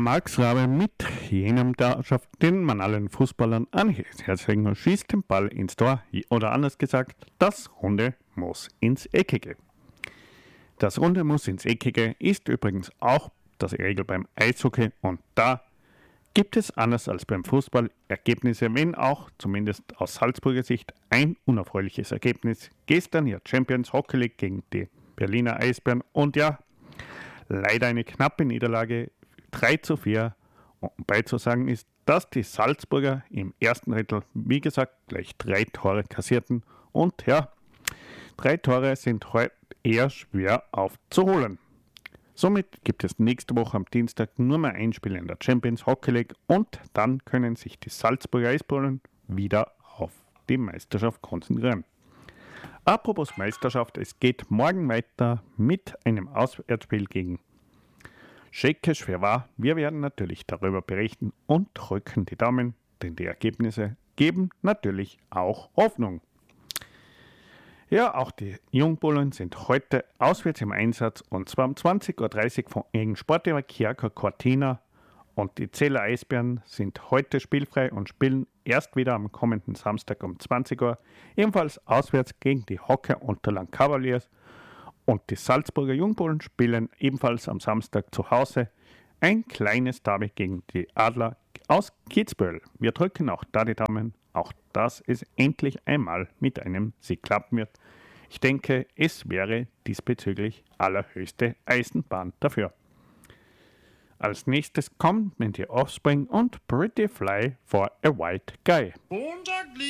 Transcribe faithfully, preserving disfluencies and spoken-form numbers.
Max Rabe mit jenem Dartschaft, den man allen Fußballern ans Herz legen, schießt den Ball ins Tor, oder anders gesagt, das Runde muss ins Eckige. Das Runde muss ins Eckige ist übrigens auch das Regel beim Eishockey, und da gibt es anders als beim Fußball Ergebnisse, wenn auch zumindest aus Salzburger Sicht ein unerfreuliches Ergebnis. Gestern ja Champions Hockey League gegen die Berliner Eisbären und ja, leider eine knappe Niederlage, drei zu vier. Und beizusagen ist, dass die Salzburger im ersten Drittel, wie gesagt, gleich drei Tore kassierten. Und ja, drei Tore sind heute eher schwer aufzuholen. Somit gibt es nächste Woche am Dienstag nur mehr ein Spiel in der Champions Hockey League und dann können sich die Salzburger Eisbären wieder auf die Meisterschaft konzentrieren. Apropos Meisterschaft, es geht morgen weiter mit einem Auswärtsspiel gegen Székesfehérvár. Wir werden natürlich darüber berichten und drücken die Daumen, denn die Ergebnisse geben natürlich auch Hoffnung. Ja, auch die Jungbullen sind heute auswärts im Einsatz, und zwar um zwanzig Uhr dreißig von gegen Sportler Kärka Cortina, und die Zähler Eisbären sind heute spielfrei und spielen erst wieder am kommenden Samstag um zwanzig Uhr, ebenfalls auswärts gegen die Hockey Unterland Cavaliers, und die Salzburger Jungbullen spielen ebenfalls am Samstag zu Hause ein kleines Derby gegen die Adler aus Kitzbühel. Wir drücken auch da die Daumen, auch dass es endlich einmal mit einem Sieg klappen wird. Ich denke, es wäre diesbezüglich allerhöchste Eisenbahn dafür. Als nächstes kommen die Offspring und Pretty Fly for a White Guy.